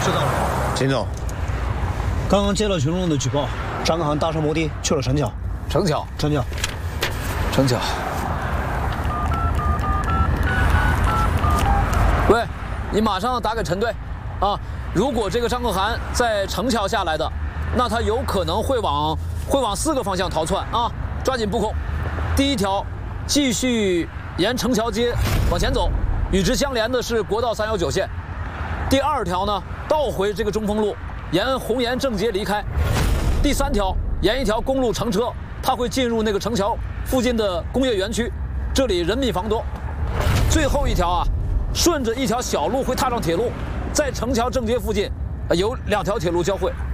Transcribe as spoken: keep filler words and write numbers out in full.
知道了， 秦总， 刚刚接到群众的举报，张刚涵搭乘摩的去了城桥。 城桥， 城桥， 城桥。喂，你马上打给陈队，啊，如果这个张可涵在城桥下来的，那他有可能会往会往四个方向逃窜啊，抓紧布控。第一条，继续沿城桥街往前走，与之相连的是国道三幺九线。第二条呢，倒回这个中丰路，沿红岩正街离开。第三条，沿一条公路乘车，它会进入那个城桥附近的工业园区，这里人密房多。最后一条啊，顺着一条小路会踏上铁路，在城桥正街附近，有两条铁路交汇。